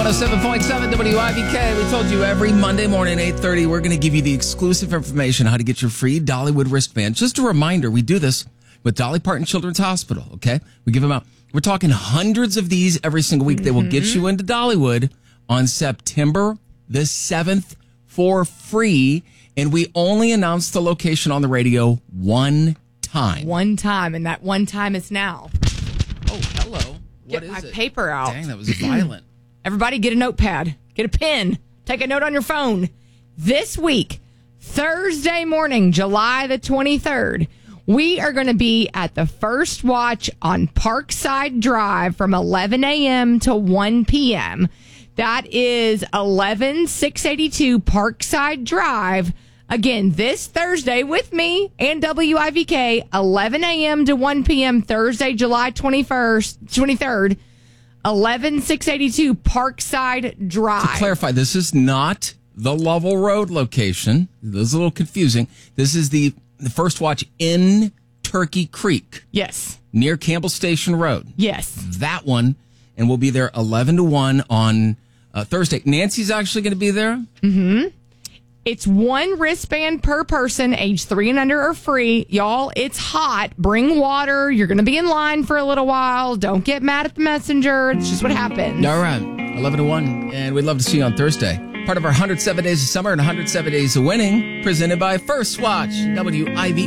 107.7 WIVK. We told you every Monday morning, 8:30, we're going to give you the exclusive information on how to get your free Dollywood wristband. Just a reminder, we do this with Dolly Parton Children's Hospital, okay? We give them out. We're talking hundreds of these every single week. They will get you into Dollywood on September the 7th for free. And we only announced the location on the radio one time. One time, and that one time is now. Oh, hello. What Get is my it? paper out. Dang, that was violent. Everybody get a notepad. Get a pen. Take a note on your phone. This week, Thursday morning, July the 23rd, we are going to be at the First Watch on Parkside Drive from 11 a.m. to 1 p.m. That is 11682 Parkside Drive. Again, this Thursday with me and WIVK, 11 a.m. to 1 p.m. Thursday, July 23rd. 11682 Parkside Drive. To clarify, this is not the Lovell Road location. This is a little confusing. This is the First Watch in Turkey Creek. Yes. Near Campbell Station Road. Yes. That one. And we'll be there 11 to 1 on Thursday. Nancy's actually going to be there? Mm-hmm. It's one wristband per person, age 3 and under are free. Y'all, it's hot. Bring water. You're going to be in line for a little while. Don't get mad at the messenger. It's just what happens. All right. 11 to 1. And we'd love to see you on Thursday. Part of our 107 Days of Summer and 107 Days of Winning, presented by First Watch, WIVK.